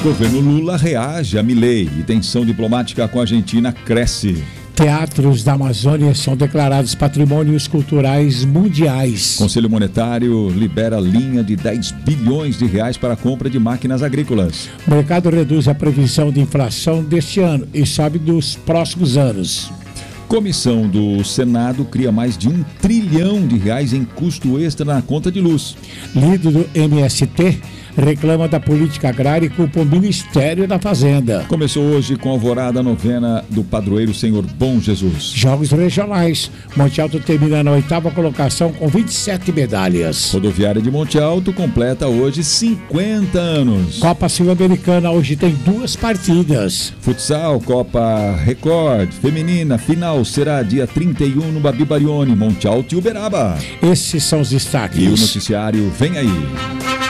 Governo Lula reage a Milei e tensão diplomática com a Argentina cresce. Teatros da Amazônia são declarados patrimônios culturais mundiais. Conselho Monetário libera linha de 10 bilhões de reais para a compra de máquinas agrícolas. O mercado reduz a previsão de inflação deste ano e sobe dos próximos anos. Comissão do Senado cria mais de R$1 trilhão em custo extra na conta de luz. Líder do MST reclama da política agrária e culpa o Ministério da Fazenda. Começou hoje com a alvorada novena do padroeiro Senhor Bom Jesus. Jogos regionais. Monte Alto termina na 8ª colocação com 27 medalhas. Rodoviária de Monte Alto completa hoje 50 anos. Copa Sul-Americana hoje tem 2 partidas. Futsal, Copa Record, feminina, final será dia 31 no Babi Barione, Monte Alto e Uberaba. Esses são os destaques. E o noticiário vem aí.